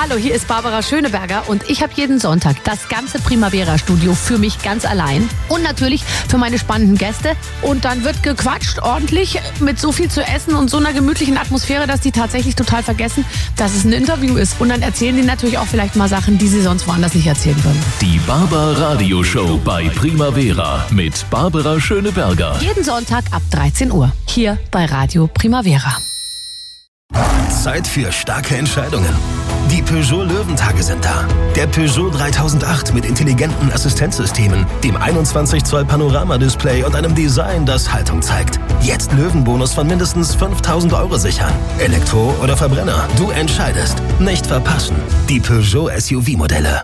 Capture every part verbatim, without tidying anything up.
Hallo, hier ist Barbara Schöneberger und ich habe jeden Sonntag das ganze Primavera-Studio für mich ganz allein und natürlich für meine spannenden Gäste. Und dann wird gequatscht ordentlich mit so viel zu essen und so einer gemütlichen Atmosphäre, dass die tatsächlich total vergessen, dass es ein Interview ist. Und dann erzählen die natürlich auch vielleicht mal Sachen, die sie sonst woanders nicht erzählen würden. Die Barbara Radio Show bei Primavera mit Barbara Schöneberger. Jeden Sonntag ab dreizehn Uhr hier bei Radio Primavera. Zeit für starke Entscheidungen. Die Peugeot Löwentage sind da. Der Peugeot dreitausendacht mit intelligenten Assistenzsystemen, dem einundzwanzig Zoll Panoramadisplay und einem Design, das Haltung zeigt. Jetzt Löwenbonus von mindestens fünftausend Euro sichern. Elektro oder Verbrenner, du entscheidest. Nicht verpassen. Die Peugeot S U V-Modelle.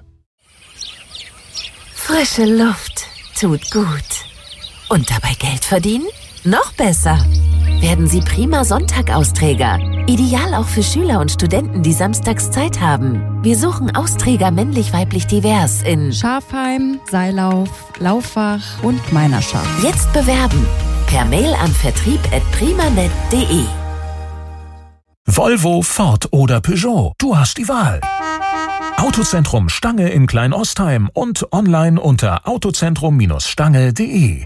Frische Luft tut gut. Und dabei Geld verdienen? Noch besser. Werden Sie prima Sonntag-Austräger. Ideal auch für Schüler und Studenten, die samstags Zeit haben. Wir suchen Austräger männlich-weiblich divers in Schafheim, Seilauf, Lauffach und Meinerschaft. Jetzt bewerben. Per Mail an vertrieb at primanet punkt de. Volvo, Ford oder Peugeot. Du hast die Wahl. Autozentrum Stange in Kleinostheim und online unter autozentrum Stange punkt de.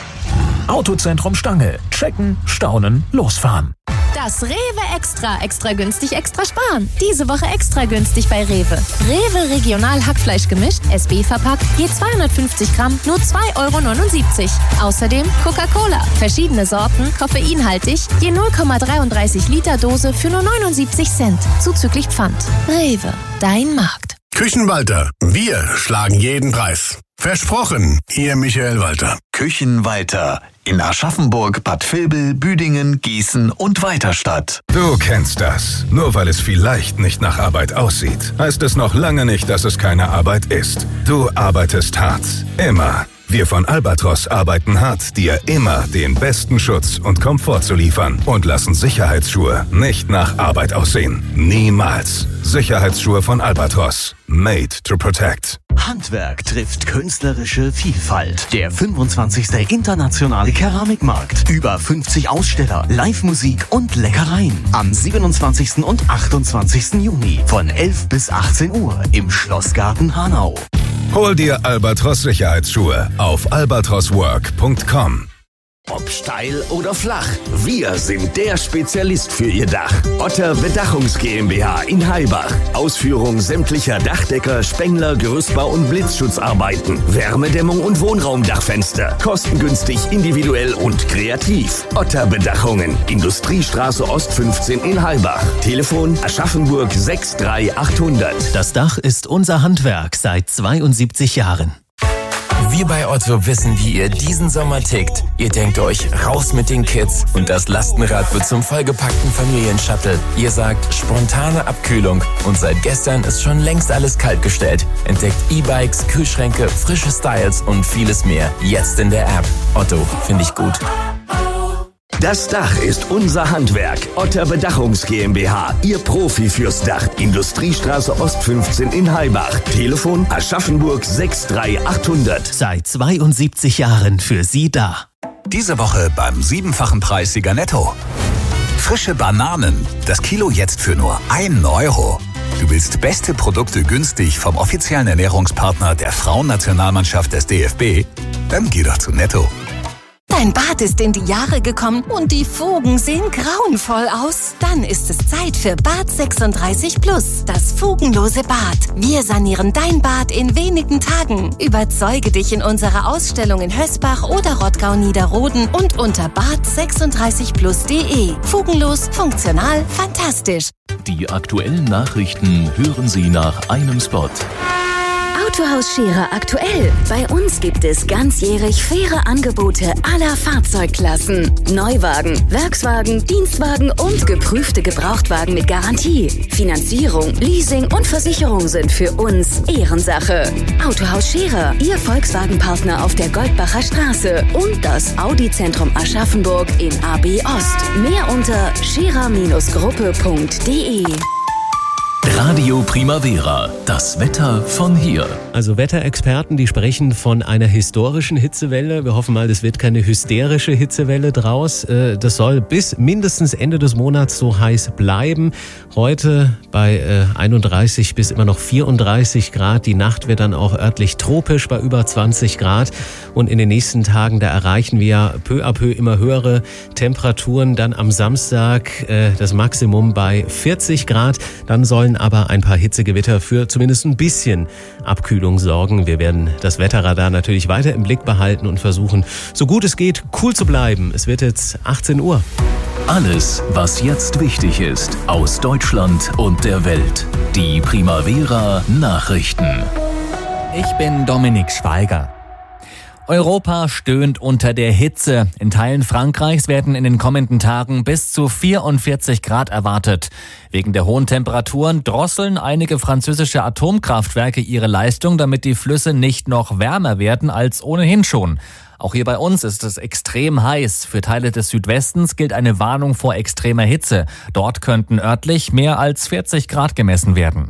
Autozentrum Stange. Checken, staunen, losfahren. Das Rewe Extra. Extra günstig, extra sparen. Diese Woche extra günstig bei Rewe. Rewe Regional Hackfleisch gemischt, S B verpackt, je zweihundertfünfzig Gramm, nur zwei Euro neunundsiebzig. Außerdem Coca-Cola. Verschiedene Sorten, koffeinhaltig, je null Komma dreiunddreißig Liter Dose für nur neunundsiebzig Cent. Zuzüglich Pfand. Rewe, dein Markt. Küchenwalter. Wir schlagen jeden Preis. Versprochen, Ihr Michael Walter. Küchenwalter in Aschaffenburg, Bad Vilbel, Büdingen, Gießen und Weiterstadt. Du kennst das. Nur weil es vielleicht nicht nach Arbeit aussieht, heißt es noch lange nicht, dass es keine Arbeit ist. Du arbeitest hart. Immer. Wir von Albatros arbeiten hart, dir immer den besten Schutz und Komfort zu liefern und lassen Sicherheitsschuhe nicht nach Arbeit aussehen. Niemals. Sicherheitsschuhe von Albatros. Made to protect. Handwerk trifft künstlerische Vielfalt. Der fünfundzwanzigste Internationale Keramikmarkt. Über fünfzig Aussteller, Live-Musik und Leckereien. Am siebenundzwanzigsten und achtundzwanzigsten Juni von elf bis achtzehn Uhr im Schlossgarten Hanau. Hol dir Albatros Sicherheitsschuhe auf albatros work punkt com. Ob steil oder flach, wir sind der Spezialist für Ihr Dach. Otter Bedachungs GmbH in Heibach. Ausführung sämtlicher Dachdecker, Spengler, Gerüstbau und Blitzschutzarbeiten. Wärmedämmung und Wohnraumdachfenster. Kostengünstig, individuell und kreativ. Otter Bedachungen. Industriestraße Ost fünfzehn in Heibach. Telefon Aschaffenburg sechs drei achthundert. Das Dach ist unser Handwerk seit zweiundsiebzig Jahren. Wir bei Otto wissen, wie ihr diesen Sommer tickt. Ihr denkt euch, raus mit den Kids und das Lastenrad wird zum vollgepackten Familienshuttle. Ihr sagt, spontane Abkühlung und seit gestern ist schon längst alles kaltgestellt. Entdeckt E-Bikes, Kühlschränke, frische Styles und vieles mehr. Jetzt in der App. Otto, finde ich gut. Das Dach ist unser Handwerk. Otter Bedachungs GmbH, Ihr Profi fürs Dach. Industriestraße Ost fünfzehn in Heibach. Telefon Aschaffenburg sechs drei achthundert. Seit zweiundsiebzig Jahren für Sie da. Diese Woche beim siebenfachen Preis Sieger Netto. Frische Bananen. Das Kilo jetzt für nur einen Euro. Du willst beste Produkte günstig vom offiziellen Ernährungspartner der Frauennationalmannschaft des D F B? Dann geh doch zu Netto. Dein Bad ist in die Jahre gekommen und die Fugen sehen grauenvoll aus? Dann ist es Zeit für Bad sechsunddreißig Plus, das fugenlose Bad. Wir sanieren dein Bad in wenigen Tagen. Überzeuge dich in unserer Ausstellung in Hösbach oder Rottgau-Niederroden und unter bad sechsunddreißig plus punkt de. Fugenlos, funktional, fantastisch. Die aktuellen Nachrichten hören Sie nach einem Spot. Autohaus Scherer aktuell. Bei uns gibt es ganzjährig faire Angebote aller Fahrzeugklassen. Neuwagen, Werkswagen, Dienstwagen und geprüfte Gebrauchtwagen mit Garantie. Finanzierung, Leasing und Versicherung sind für uns Ehrensache. Autohaus Scherer, Ihr Volkswagen-Partner auf der Goldbacher Straße und das Audi-Zentrum Aschaffenburg in A B Ost. Mehr unter scherer Gruppe punkt de. Radio Primavera, das Wetter von hier. Also Wetterexperten, die sprechen von einer historischen Hitzewelle. Wir hoffen mal, es wird keine hysterische Hitzewelle draus. Das soll bis mindestens Ende des Monats so heiß bleiben. Heute bei einunddreißig bis immer noch vierunddreißig Grad. Die Nacht wird dann auch örtlich tropisch bei über zwanzig Grad. Und in den nächsten Tagen, da erreichen wir peu à peu immer höhere Temperaturen. Dann am Samstag das Maximum bei vierzig Grad. Dann sollen aber ein paar Hitzegewitter für zumindest ein bisschen Abkühlung sorgen. Wir werden das Wetterradar natürlich weiter im Blick behalten und versuchen, so gut es geht, cool zu bleiben. Es wird jetzt achtzehn Uhr. Alles, was jetzt wichtig ist, aus Deutschland und der Welt. Die Primavera Nachrichten. Ich bin Dominik Schweiger. Europa stöhnt unter der Hitze. In Teilen Frankreichs werden in den kommenden Tagen bis zu vierundvierzig Grad erwartet. Wegen der hohen Temperaturen drosseln einige französische Atomkraftwerke ihre Leistung, damit die Flüsse nicht noch wärmer werden als ohnehin schon. Auch hier bei uns ist es extrem heiß. Für Teile des Südwestens gilt eine Warnung vor extremer Hitze. Dort könnten örtlich mehr als vierzig Grad gemessen werden.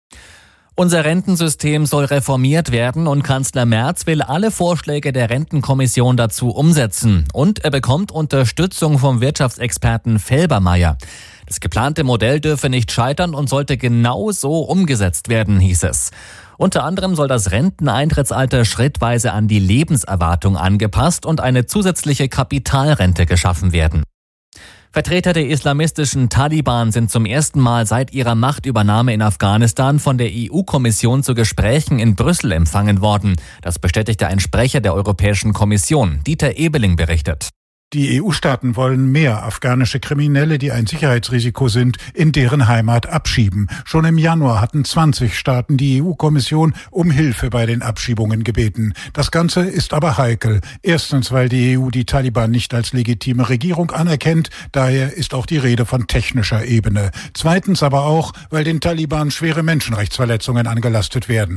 Unser Rentensystem soll reformiert werden und Kanzler Merz will alle Vorschläge der Rentenkommission dazu umsetzen. Und er bekommt Unterstützung vom Wirtschaftsexperten Felbermayr. Das geplante Modell dürfe nicht scheitern und sollte genau so umgesetzt werden, hieß es. Unter anderem soll das Renteneintrittsalter schrittweise an die Lebenserwartung angepasst und eine zusätzliche Kapitalrente geschaffen werden. Vertreter der islamistischen Taliban sind zum ersten Mal seit ihrer Machtübernahme in Afghanistan von der E U-Kommission zu Gesprächen in Brüssel empfangen worden. Das bestätigte ein Sprecher der Europäischen Kommission. Dieter Ebeling berichtet. Die E U-Staaten wollen mehr afghanische Kriminelle, die ein Sicherheitsrisiko sind, in deren Heimat abschieben. Schon im Januar hatten zwanzig Staaten die E U-Kommission um Hilfe bei den Abschiebungen gebeten. Das Ganze ist aber heikel. Erstens, weil die E U die Taliban nicht als legitime Regierung anerkennt. Daher ist auch die Rede von technischer Ebene. Zweitens aber auch, weil den Taliban schwere Menschenrechtsverletzungen angelastet werden.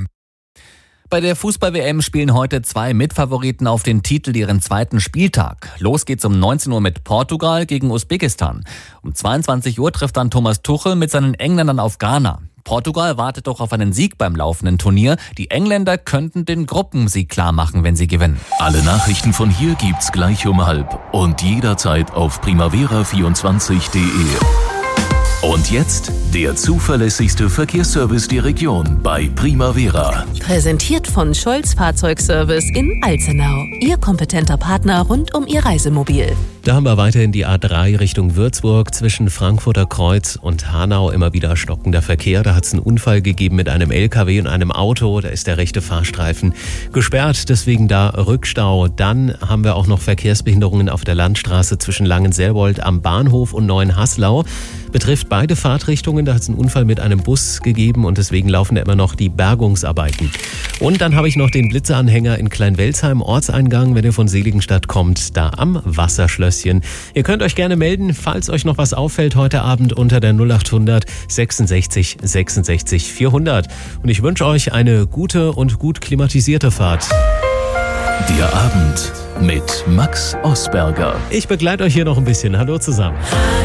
Bei der Fußball-W M spielen heute zwei Mitfavoriten auf den Titel ihren zweiten Spieltag. Los geht's um neunzehn Uhr mit Portugal gegen Usbekistan. Um zweiundzwanzig Uhr trifft dann Thomas Tuchel mit seinen Engländern auf Ghana. Portugal wartet doch auf einen Sieg beim laufenden Turnier. Die Engländer könnten den Gruppensieg klar machen, wenn sie gewinnen. Alle Nachrichten von hier gibt's gleich um halb und jederzeit auf primavera vierundzwanzig punkt de. Und jetzt der zuverlässigste Verkehrsservice der Region bei Primavera. Präsentiert von Scholz Fahrzeugservice in Alzenau. Ihr kompetenter Partner rund um Ihr Reisemobil. Da haben wir weiterhin die A drei Richtung Würzburg zwischen Frankfurter Kreuz und Hanau immer wieder stockender Verkehr. Da hat es einen Unfall gegeben mit einem L K W und einem Auto. Da ist der rechte Fahrstreifen gesperrt, deswegen da Rückstau. Dann haben wir auch noch Verkehrsbehinderungen auf der Landstraße zwischen Langenselbold am Bahnhof und Neuenhaslau. Betrifft beide Fahrtrichtungen. Da hat es einen Unfall mit einem Bus gegeben und deswegen laufen da immer noch die Bergungsarbeiten. Und dann habe ich noch den Blitzeanhänger in Kleinwelsheim, Ortseingang, wenn ihr von Seligenstadt kommt, da am Wasserschlösschen. Ihr könnt euch gerne melden, falls euch noch was auffällt heute Abend unter der null acht hundert sechsundsechzig sechsundsechzig vierhundert. Und ich wünsche euch eine gute und gut klimatisierte Fahrt. Der Abend mit Max Osberger. Ich begleite euch hier noch ein bisschen. Hallo zusammen.